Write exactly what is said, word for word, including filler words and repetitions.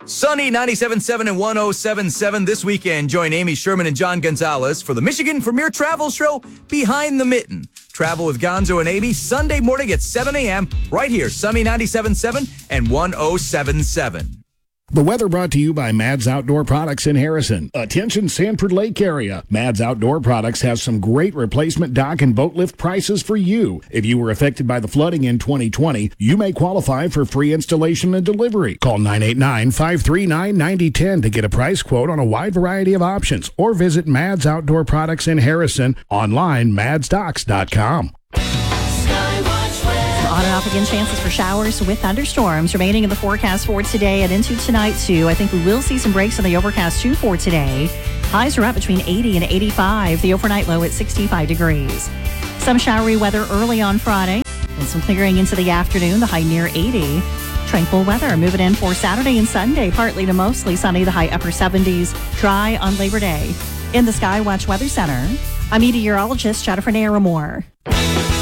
Sunny ninety-seven point seven and one oh seven point seven this weekend. Join Amy Sherman and John Gonzalez for the Michigan Premier Travel Show Behind the Mitten. Travel with Gonzo and Amy Sunday morning at seven a.m. right here, Sunny ninety-seven point seven and one oh seven point seven. The weather brought to you by Mads Outdoor Products in Harrison. Attention Sanford Lake area. Mads Outdoor Products has some great replacement dock and boat lift prices for you. If you were affected by the flooding in twenty twenty, you may qualify for free installation and delivery. Call nine eight nine, five three nine, nine oh one oh to get a price quote on a wide variety of options, or visit Mads Outdoor Products in Harrison online, mads docks dot com. On and off again, chances for showers with thunderstorms remaining in the forecast for today and into tonight, too. I think we will see some breaks in the overcast, too, for today. Highs are up between eighty and eighty-five. The overnight low at sixty-five degrees. Some showery weather early on Friday and some clearing into the afternoon. The high near eighty. Tranquil weather moving in for Saturday and Sunday. Partly to mostly sunny. The high upper seventies. Dry on Labor Day. In the Skywatch Weather Center, I'm meteorologist Jennifer Naramore.